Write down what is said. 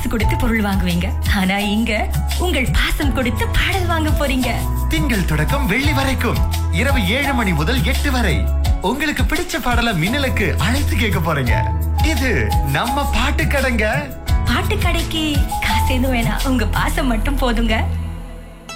கொடுத்து பொருள் வாங்குவீங்க. ஆனா இங்க உங்கள் பாசம் கொடுத்து பாடல் வாங்க போறீங்க. திங்கள் தொடக்கம் வெள்ளி வரைக்கும் இரவு 7 மணி முதல் 8 வரை உங்களுக்கு பிடிச்ச பாடல மின்னலுக்கு அழைத்து கேட்க போறீங்க. இது நம்ம பாட்டு கடைங்க. பாட்டு கடைக்கு காசு எதுவும் வேணாம், உங்க பாசம் மட்டும் போதுங்க.